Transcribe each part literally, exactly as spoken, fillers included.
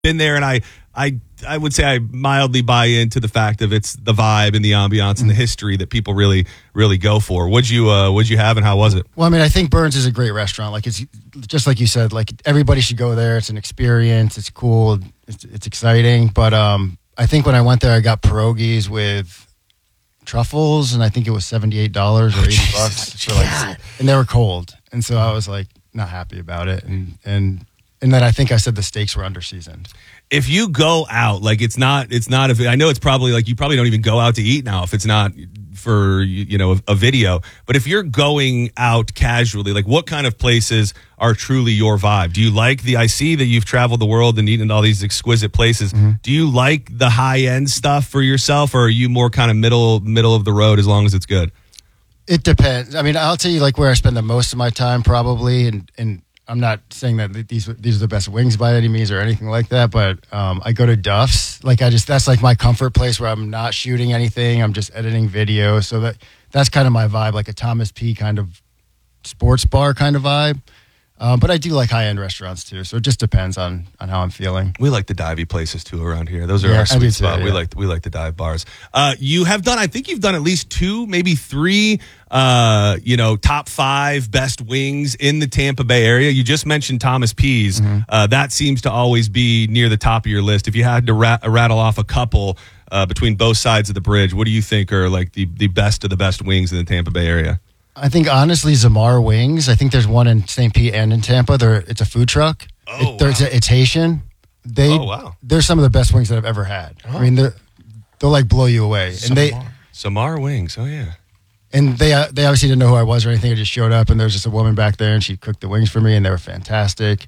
been there, and I, I, I would say I mildly buy into the fact of it's the vibe and the ambiance and the history that people really, really go for. What'd you, uh, what'd you have, and how was it? Well, I mean, I think Burns is a great restaurant. Like it's just like you said. Like everybody should go there. It's an experience. It's cool. It's, it's exciting. But um, I think when I went there, I got pierogies with truffles, and I think it was seventy-eight dollars or eighty Jesus, bucks. So like, and they were cold, and so I was like not happy about it, and and and then I think I said the steaks were under seasoned. If you go out, like it's not, it's not. If I know it's probably like you probably don't even go out to eat now if it's not for you know a, a video. But if you're going out casually, like what kind of places are truly your vibe? Do you like the? I see that you've traveled the world and eaten at all these exquisite places. Mm-hmm. Do you like the high end stuff for yourself, or are you more kind of middle middle of the road as long as it's good? It depends. I mean, I'll tell you like where I spend the most of my time probably, and and. I'm not saying that these these are the best wings by any means or anything like that, but um, I go to Duff's. Like I just that's like my comfort place where I'm not shooting anything. I'm just editing video. So that that's kind of my vibe, like a Thomas P. kind of sports bar kind of vibe. Um, but I do like high end restaurants too. So it just depends on on how I'm feeling. We like the divey places too around here. Those are yeah, our sweet spot. Too, yeah. We like we like the dive bars. Uh, you have done. I think you've done at least two, maybe three. Uh, you know, top five best wings in the Tampa Bay area. You just mentioned Thomas P's. Mm-hmm. Uh, that seems to always be near the top of your list. If you had to rat, rattle off a couple uh, between both sides of the bridge, what do you think are like the the best of the best wings in the Tampa Bay area? I think honestly, Zamar Wings. I think there's one in Saint Pete and in Tampa. They're, it's a food truck. Oh, it, wow. it's, it's Haitian. They, oh, wow. They're some of the best wings that I've ever had. Oh. I mean, they're, they'll like blow you away. Samar. And they, Samar Wings. Oh, yeah. And they uh, they obviously didn't know who I was or anything. I just showed up, and there was just a woman back there, and she cooked the wings for me, and they were fantastic.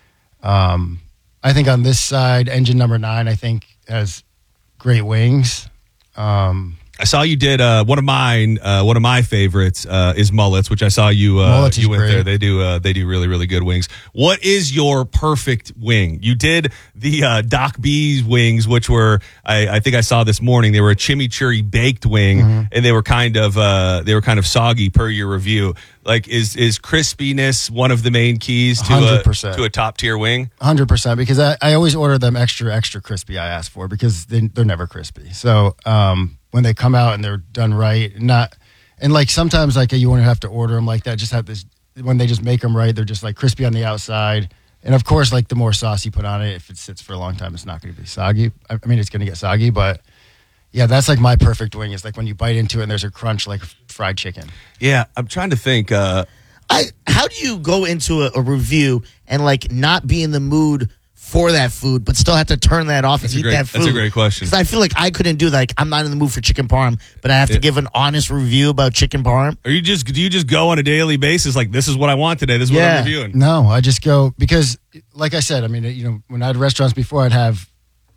Um, I think on this side, Engine Number Nine, I think has great wings. Um, I saw you did uh, one of mine. Uh, one of my favorites uh, is Mullets, which I saw you. Uh, you went great. there. They do. Uh, they do really, really good wings. What is your perfect wing? You did the uh, Doc B's wings, which were I, I think I saw this morning. They were a chimichurri baked wing, mm-hmm. and they were kind of uh, they were kind of soggy per your review. Like, is is crispiness one of the main keys to a, to a top tier wing? one hundred percent, because I, I always order them extra, extra crispy. I ask for because they, they're never crispy. So um, when they come out and they're done right, not and like sometimes like you won't have to order them like that. Just have this when they just make them right. They're just like crispy on the outside, and of course, like the more sauce you put on it, if it sits for a long time, it's not going to be soggy. I mean, it's going to get soggy, but. Yeah, that's like my perfect wing. Is like when you bite into it and there's a crunch like fried chicken. Yeah, I'm trying to think. Uh, I how do you go into a, a review and like not be in the mood for that food, but still have to turn that off and eat great, that food? That's a great question. Because I feel like I couldn't do that. Like, I'm not in the mood for chicken parm, but I have to yeah. give an honest review about chicken parm. Or you just do you just go on a daily basis like this is what I want today? This is yeah. what I'm reviewing. No, I just go because, like I said, I mean, you know, when I had restaurants before, I'd have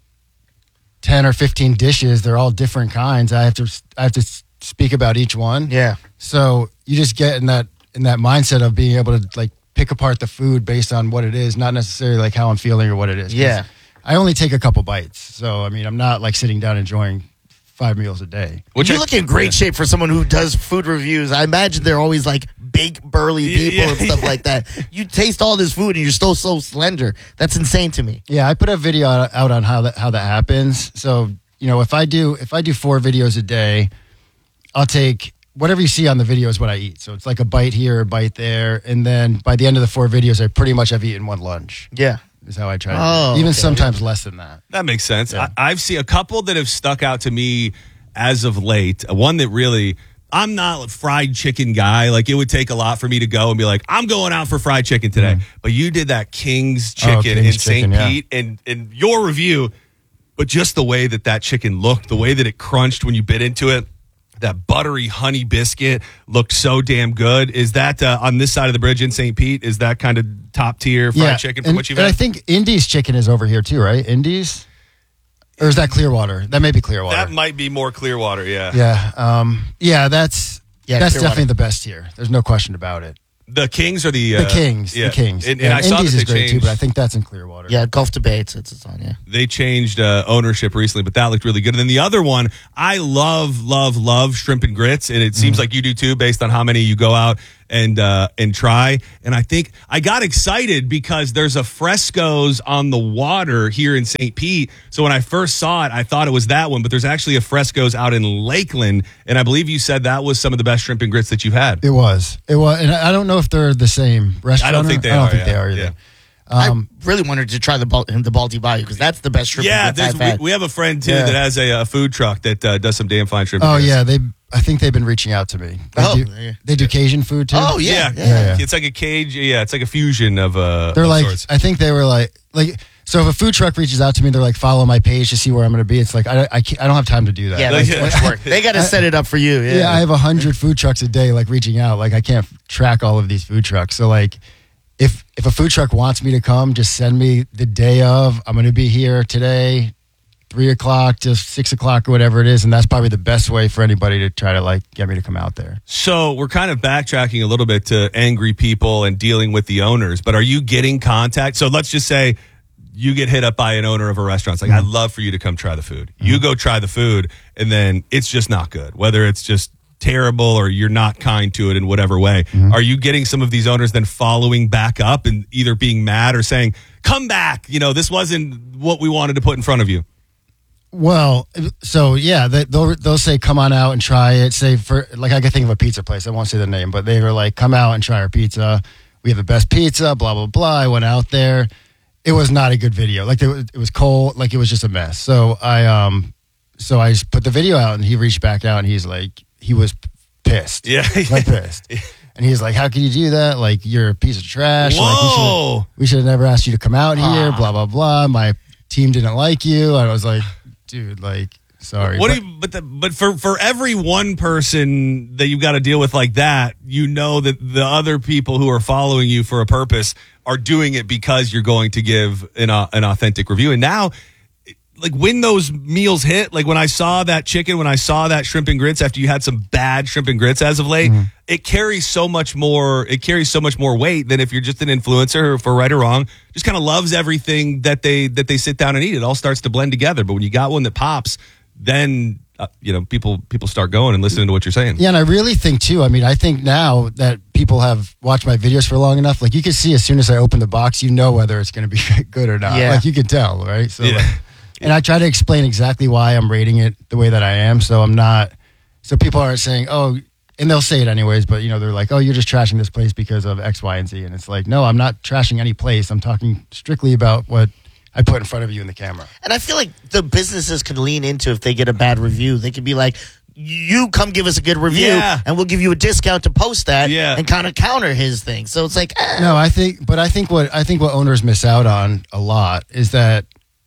ten or fifteen dishes. They're all different kinds. I have to I have to speak about each one. Yeah. So you just get in that in that mindset of being able to like pick apart the food based on what it is, not necessarily like how I'm feeling or what it is. Yeah. I only take a couple bites. So I mean, I'm not like sitting down enjoying five meals a day. Which you I, look in great yeah. shape for someone who does food reviews. I imagine they're always like big, burly people yeah, and stuff yeah. like that. You taste all this food and you're still so slender. That's insane to me. Yeah, I put a video out on how that how that happens. So, you know, if I do if I do four videos a day, I'll take whatever you see on the video is what I eat. So it's like a bite here, a bite there, and then by the end of the four videos, I pretty much have eaten one lunch. Yeah. Is how I try to oh, do it. Even okay. sometimes less than that. That makes sense. Yeah. I, I've seen a couple that have stuck out to me as of late. One that really, I'm not a fried chicken guy. Like, it would take a lot for me to go and be like, I'm going out for fried chicken today. Mm. But you did that King's chicken oh, King's in Saint Pete, yeah. and, and your review, but just the way that that chicken looked, the way that it crunched when you bit into it, that buttery honey biscuit looked so damn good. Is that uh, on this side of the bridge in Saint Pete? Is that kind of top tier fried yeah, chicken from and, what you've and had? I think Indy's chicken is over here too, right? Indy's? Or is that Clearwater? That may be Clearwater. That might be more Clearwater, yeah. Yeah, um, yeah, that's yeah, that's Clearwater. definitely the best here. There's no question about it. The Kings or the... Uh, the Kings, yeah. the Kings. And, and yeah, I saw Indy's that is they great changed, too, but I think that's in Clearwater. Yeah, Gulf Debates, it's, it's on, yeah. They changed uh, ownership recently, but that looked really good. And then the other one, I love, love, love shrimp and grits, and it seems mm. like you do too, based on how many you go out and uh, and try. And I think I got excited because there's a Fresco's on the water here in Saint Pete. So when I first saw it, I thought it was that one, but there's actually a Fresco's out in Lakeland, and I believe you said that was some of the best shrimp and grits that you've had. It was. It was, and I don't know if they're the same restaurant. I don't think they I don't are. think yeah. they are either. Yeah. Um, I really wanted to try the Bal- the Balti Bayou because that's the best shrimp. Yeah, and grits I've there's- had. we, we have a friend too Yeah. that has a, a food truck that uh, does some damn fine shrimp. and oh grits. yeah, they. I think they've been reaching out to me. They Oh, do, yeah. they do Cajun food too. Oh, yeah. Yeah. Yeah, yeah. It's like a cage. Yeah, it's like a fusion of uh. They're of like, sorts. I think they were like, like. So if a food truck reaches out to me, they're like, follow my page to see where I'm going to be. It's like I, I, can't, I don't have time to do that. Yeah, Like, that's too much work. They got to set it up for you. Yeah, yeah, I have a hundred food trucks a day, like reaching out. Like I can't track all of these food trucks. So like, if if a food truck wants me to come, just send me the day of. I'm going to be here today, three o'clock to six o'clock or whatever it is, and that's probably the best way for anybody to try to like get me to come out there. So we're kind of backtracking a little bit to angry people and dealing with the owners, but are you getting contact? So let's just say you get hit up by an owner of a restaurant. It's like, mm-hmm. I'd love for you to come try the food. Mm-hmm. You go try the food, and then it's just not good. Whether it's just terrible or you're not kind to it in whatever way. Mm-hmm. Are you getting some of these owners then following back up and either being mad or saying, come back, you know, this wasn't what we wanted to put in front of you? Well, so yeah, they, they'll they'll say, come on out and try it. Say for like I can think of a pizza place. I won't say the name, but they were like, come out and try our pizza. We have the best pizza. Blah blah blah. I went out there. It was not a good video. Like it was, it was cold. Like it was just a mess. So I um, so I just put the video out, and he reached back out, and he's like, he was pissed. Yeah, like pissed. And he's like, how can you do that? Like you're a piece of trash. Whoa! Like, we should have never asked you to come out here. Ah. Blah blah blah. My team didn't like you. I was like, dude, like, sorry. What but, do you, but the, but for for every one person that you've got to deal with like that, you know that the other people who are following you for a purpose are doing it because you're going to give an uh, an authentic review. And now, like when those meals hit, like when I saw that chicken, when I saw that shrimp and grits after you had some bad shrimp and grits as of late, mm-hmm. it carries so much more. It carries so much more weight than if you're just an influencer who, for right or wrong, just kind of loves everything that they that they sit down and eat. It all starts to blend together. But when you got one that pops, then uh, you know people people start going and listening to what you're saying. Yeah, and I really think too. I mean, I think now that people have watched my videos for long enough, like you can see as soon as I open the box, you know whether it's going to be good or not. Yeah. Like you can tell, right? So. Yeah. Like, and I try to explain exactly why I'm rating it the way that I am. So I'm not, so people aren't saying, oh, and they'll say it anyways, but you know, they're like, oh, you're just trashing this place because of X, Y, and Z. And it's like, no, I'm not trashing any place. I'm talking strictly about what I put in front of you in the camera. And I feel like the businesses could lean into if they get a bad review. They could be like, you come give us a good review Yeah. and we'll give you a discount to post that Yeah. and kind of counter his thing. So it's like, eh. No, I think, but I think what, I think what owners miss out on a lot is that,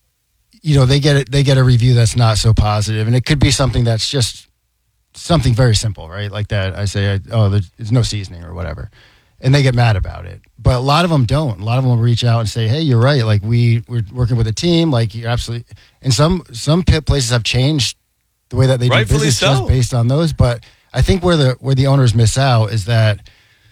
you know, they get it, they get a review that's not so positive, and it could be something that's just something very simple, right? Like that. I say, oh, there's, there's no seasoning or whatever, and they get mad about it. But a lot of them don't. A lot of them will reach out and say, hey, you're right. Like we we're working with a team. Like you're absolutely. And some some pit places have changed the way that they do Rightfully business so. just based on those. But I think where the where the owners miss out is that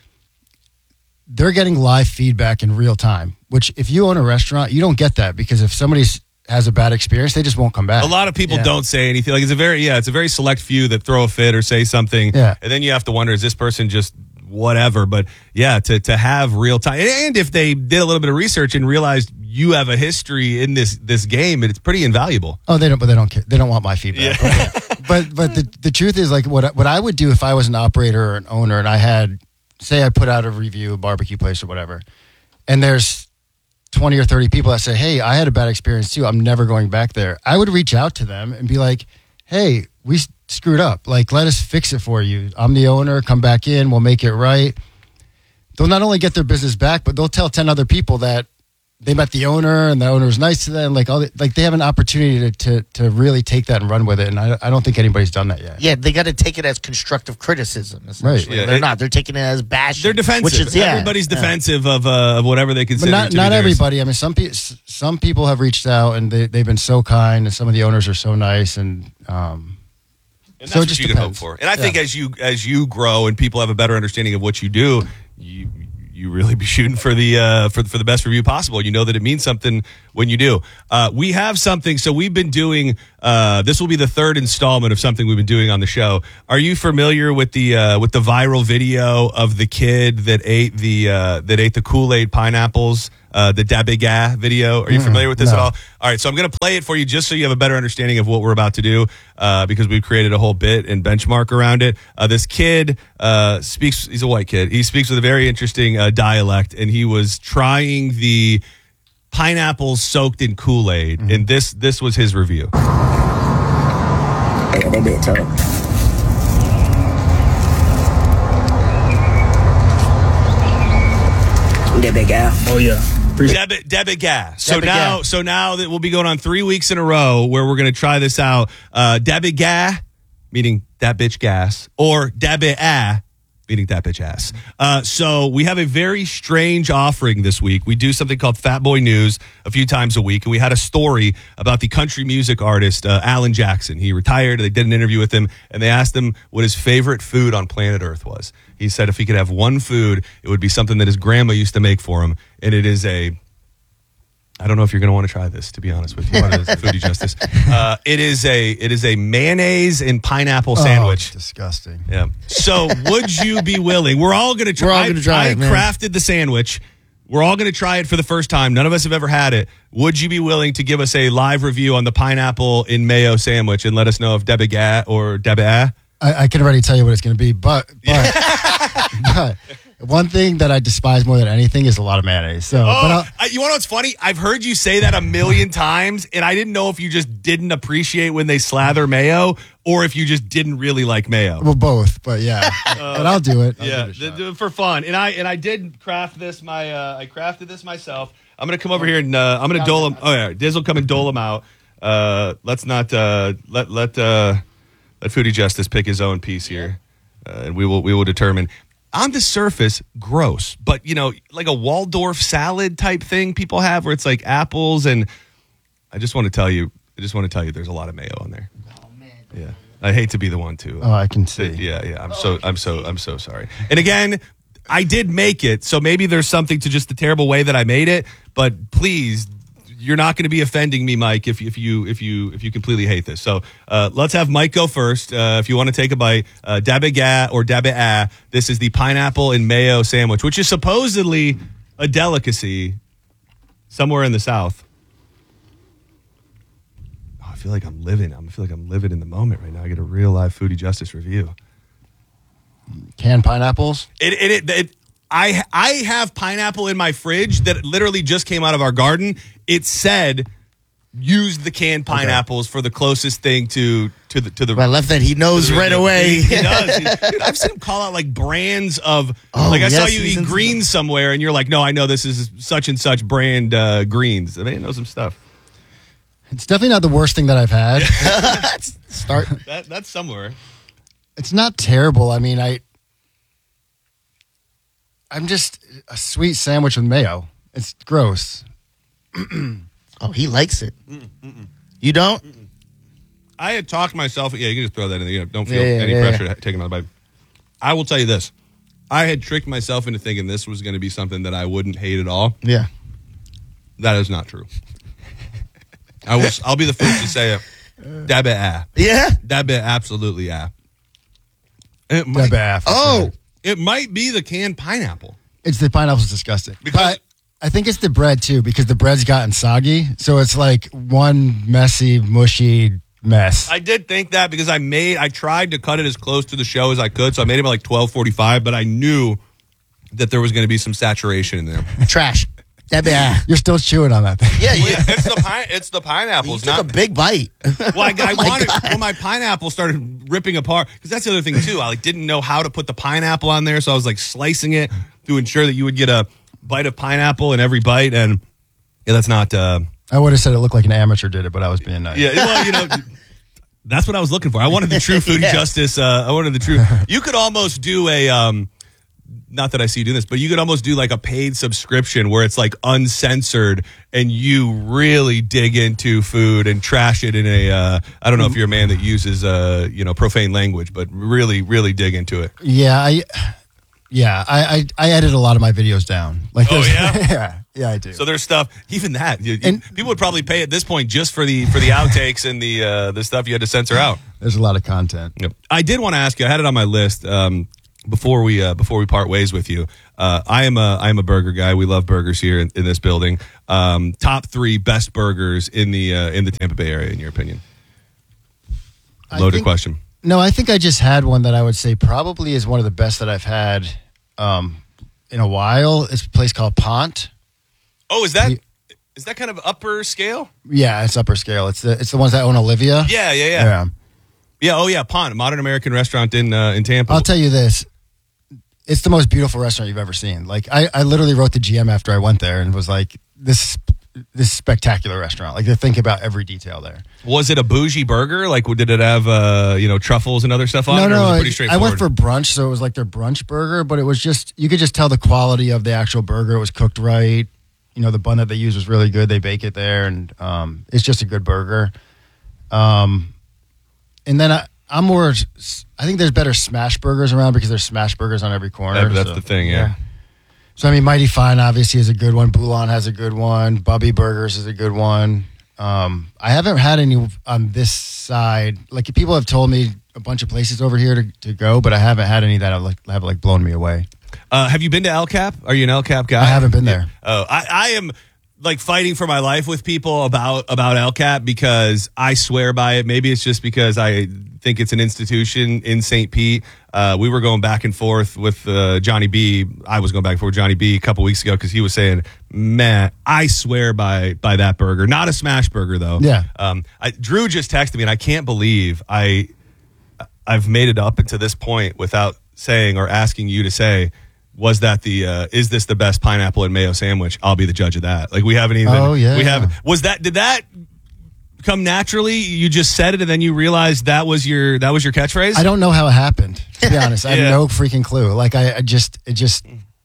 they're getting live feedback in real time. Which if you own a restaurant, you don't get that, because if somebody's has a bad experience, they just won't come back. A lot of people Yeah. don't say anything. Like it's a very yeah, it's a very select few that throw a fit or say something. Yeah. And then you have to wonder, is this person just whatever? But yeah, to to have real time, and if they did a little bit of research and realized you have a history in this this game, it's pretty invaluable. Oh, they don't, but they don't care. They don't want my feedback. But but, but the the truth is, like what what I would do if I was an operator or an owner and I had, say, I put out a review, a barbecue place or whatever, and there's twenty or thirty people that say, hey, I had a bad experience too, I'm never going back there. I would reach out to them and be like, hey, we screwed up. Like, let us fix it for you. I'm the owner. Come back in. We'll make it right. They'll not only get their business back, but they'll tell ten other people that they met the owner and the owner was nice to them. Like, all the, like they have an opportunity to, to to really take that and run with it. And I, I don't think anybody's done that yet. Yeah, they got to take it as constructive criticism. Essentially. Right. Yeah, They're it- not. They're taking it as bashing. They're defensive. Which is, yeah, Everybody's yeah. defensive of uh, of whatever they But consider. not to not be theirs. everybody. I mean, some people some people have reached out and they they've been so kind, and some of the owners are so nice, and um, And that's so it what just you can hope depends. for. And I think Yeah. as you as you grow and people have a better understanding of what you do, you you really be shooting for the uh, for for the best review possible. You know that it means something when you do. Uh, we have something. So we've been doing. Uh, this will be the third installment of something we've been doing on the show. Are you familiar with the uh, with the viral video of the kid that ate the uh, that ate the Kool-Aid pineapples? Uh, the Dabiga video. Are you familiar with this no. at all? All right, so I'm going to play it for you just so you have a better understanding of what we're about to do uh, because we've created a whole bit and benchmark around it. Uh, this kid uh, speaks, he's a white kid. He speaks with a very interesting uh, dialect, and he was trying the pineapples soaked in Kool-Aid, mm-hmm. and this this was his review. Hey, that bit tough. Dabiga. Oh, yeah. Debit, debit gas. So Debit now, gas. so now that we'll be going on three weeks in a row where we're going to try this out. Uh, debit gas, meaning that bitch gas, or debit ah, meaning that bitch ass. Uh, so we have a very strange offering this week. We do something called Fat Boy News a few times a week, and we had a story about the country music artist uh, Alan Jackson. He retired. They did an interview with him, and they asked him what his favorite food on planet Earth was. He said if he could have one food, it would be something that his grandma used to make for him, and it is a, I don't know if you're going to want to try this, to be honest with you. Foodie Justice. Uh, it is a it is a mayonnaise and pineapple sandwich. Oh, disgusting. Yeah. So would you be willing? We're all going to try. We're all gonna try I, it, I man. crafted the sandwich. We're all going to try it for the first time. None of us have ever had it. Would you be willing to give us a live review on the pineapple in mayo sandwich and let us know if Debiga or Debia? I, I can already tell you what it's going to be, but but, but one thing that I despise more than anything is a lot of mayonnaise. So, but Oh, I'll, I, you want to know what's funny? I've heard you say that a million times, and I didn't know if you just didn't appreciate when they slather mayo or if you just didn't really like mayo. well, both. But yeah, but I'll do it. I'll Yeah, give it a th- shot. th- for fun. And I and I did craft this. My uh, I crafted this myself. I'm gonna come over here and uh, I'm gonna dole him. Oh yeah, Diz will come and dole him out. Uh, let's not uh, let let uh, let Foodie Justice pick his own piece here, uh, and we will we will determine. On the surface, gross, but you know, like a Waldorf salad type thing people have, where it's like apples and. I just want to tell you. I just want to tell you, there's a lot of mayo on there. Oh, man. Yeah, I hate to be the one to. Oh, I can see. Yeah, yeah. I'm so I'm so I'm so sorry. And again, I did make it, so maybe there's something to just the terrible way that I made it. But please, you're not going to be offending me, Mike, if if you if you if you completely hate this. So uh, let's have Mike go first. Uh, if you want to take a bite, uh, Dabiga or Dabia. This is the pineapple and mayo sandwich, which is supposedly a delicacy somewhere in the South. Oh, I feel like I'm living. I feel like I'm living in the moment right now. I get a real live Foodie Justice review. Canned pineapples. It, it, it, it, I, I have pineapple in my fridge that literally just came out of our garden. It said, use the canned pineapples for the closest thing to to the to the. I left that he knows right away. He, he does. He- dude, I've seen him call out like brands of. Oh, like I saw yes, you he's eat into greens somewhere, and you're like, no, I know this is such and such brand uh, greens. I mean, I know some stuff. It's definitely not the worst thing that I've had. Start. That that's somewhere. It's not terrible. I mean, I, I'm just a sweet sandwich with mayo. It's gross. Oh, he likes it. You don't? I had talked myself. Yeah, you can just throw that in there. Don't feel Yeah, yeah, any yeah, pressure to take another bite. I will tell you this. I had tricked myself into thinking this was going to be something that I wouldn't hate at all. Yeah. That is not true. I will. I'll be the first to say it. That bit ah. Yeah? That bit absolutely ah. It might, Dabba, for Oh. sure. it might be the canned pineapple. It's the pineapple's disgusting. Because- But I think it's the bread too, because the bread's gotten soggy. So it's like one messy, mushy mess. I did think that because I made. I tried to cut it as close to the show as I could, so I made it at like twelve forty-five. But I knew that there was going to be some saturation in there. Trash. That bad. You're still chewing on that thing. Yeah, you, it's the pine. It's the you pineapples, took not a big bite. Well, I, I Oh my wanted God. when my pineapple started ripping apart because that's the other thing too. I like didn't know how to put the pineapple on there, so I was like slicing it to ensure that you would get a bite of pineapple in every bite. And yeah, that's not. Uh, I would have said it looked like an amateur did it, but I was being nice. yeah, well, you know, that's what I was looking for. I wanted the true Foodie Yeah. Justice. Uh, I wanted the true. You could almost do a. Um, not that I see you doing this, but you could almost do like a paid subscription where it's like uncensored and you really dig into food and trash it in a, uh, I don't know if you're a man that uses, uh, you know, profane language, but really, really dig into it. Yeah, I Yeah, I, I I edit a lot of my videos down. Like, Oh, there's- yeah? yeah, yeah, I do. So there's stuff, even that. You, And- people would probably pay at this point just for the for the outtakes and the uh, the stuff you had to censor out. There's a lot of content. Yep. I did want to ask you. I had it on my list um, before we uh, before we part ways with you. Uh, I am a I am a burger guy. We love burgers here in, in this building. Um, top three best burgers in the uh, in the Tampa Bay area, in your opinion? I Loaded think- question. No, I think I just had one that I would say probably is one of the best that I've had um, in a while. It's a place called Pont. Oh, is that He- is that kind of upper scale? Yeah, it's upper scale. It's the it's the ones that own Olivia. Yeah, yeah, yeah, yeah. Yeah. Oh, yeah. Pont, Modern American restaurant in uh, in Tampa. I'll tell you this. It's the most beautiful restaurant you've ever seen. Like I, I literally wrote the G M after I went there and was like, this this spectacular restaurant. Like they think about every detail there. Was it a bougie burger? Like, did it have uh, you know truffles and other stuff on No, it? Or no, was it I, pretty I straightforward? went for brunch, so it was like their brunch burger, but it was just you could just tell the quality of the actual burger. It was cooked right. You know, the bun that they use was really good. They bake it there, and um, it's just a good burger. Um, and then I, I'm more. I think there's better smash burgers around because there's smash burgers on every corner. That- that's so, the thing, yeah. So I mean, Mighty Fine obviously is a good one. Boulon has a good one. Bubby Burgers is a good one. Um, I haven't had any on this side. Like people have told me a bunch of places over here to, to go, but I haven't had any that have like, have like blown me away. Uh, have you been to El Cap? Are you an El Cap guy? I haven't been there. Oh, I, I am like fighting for my life with people about about El Cap because I swear by it. Maybe it's just because I think it's an institution in Saint Pete. Uh, we were going back and forth with uh, Johnny B. I was going back and forth with Johnny B a couple weeks ago because he was saying, "Man, I swear by by that burger. Not a smash burger though." Yeah. Um, I, Drew just texted me, and I can't believe I I've made it up until this point without saying or asking you to say. Was that the uh, is this the best pineapple and mayo sandwich? I'll be the judge of that. Like we haven't even. Oh, yeah. We haven't. Was that did that come naturally? You just said it and then you realized that was your that was your catchphrase. I don't know how it happened. To be honest, I Yeah. have no freaking clue. Like I, I just, it just,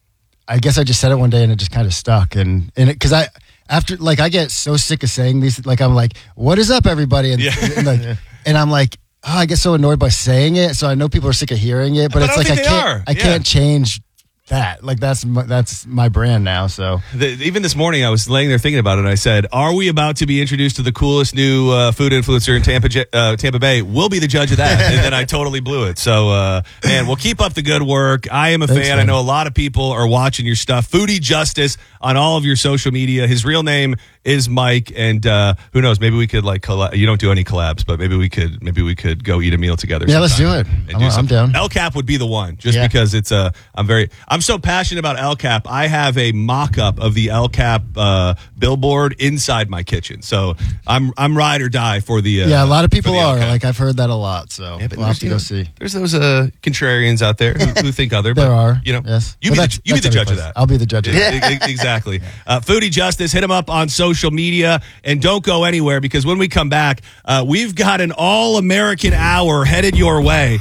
I guess I just said it one day and it just kind of stuck. And and because I after like I get so sick of saying these. Like I'm like, what is up, everybody? And, Yeah. and, like, and I'm like. Oh, I get so annoyed by saying it, so I know people are sick of hearing it. But, But I it's don't like I think they can't, are. I Yeah. can't change that. Like that's my, that's my brand now. So The, even this morning, I was laying there thinking about it. And I said, "Are we about to be introduced to the coolest new uh, food influencer in Tampa, J- uh, Tampa Bay? We'll be the judge of that." And then I totally blew it. So, uh, man, we'll keep up the good work. I am a Thanks, fan. I man. know a lot of people are watching your stuff. Foodie Justice on all of your social media. His real name is Mike, and uh, who knows? Maybe we could like collab. You don't do any collabs, but maybe we could. Maybe we could go eat a meal together. Yeah, let's sometime do it. and I'm- I'm something. down. El Cap would be the one, just Yeah. because it's a. I'm very. I'm so passionate about El Cap. I have a mock-up of the El Cap uh, billboard inside my kitchen. So I'm I'm ride or die for the. Uh, yeah, a lot of for people the El are. Cap. Like I've heard that a lot. So Yeah, but we'll have to go there's, you see. know, There's those uh, contrarians out there who, who think other. There but, are. You know. Yes. You But be the, that's- you be the that's judge every of place. that. I'll be the judge of Yeah, that. e- e- exactly. Uh, Foodie Justice, hit him up on social media and don't go anywhere because when we come back, uh, we've got an all American hour headed your way.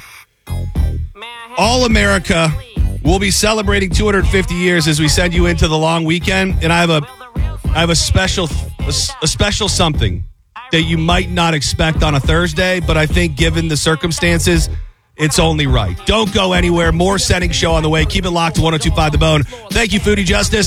All America will be celebrating two hundred fifty years as we send you into the long weekend. And I have a, I have a special, a, s- a special something that you might not expect on a Thursday, but I think given the circumstances, it's only right. Don't go anywhere. More Setting Show on the way. Keep it locked to one oh two point five The Bone. Thank you, Foodie Justice.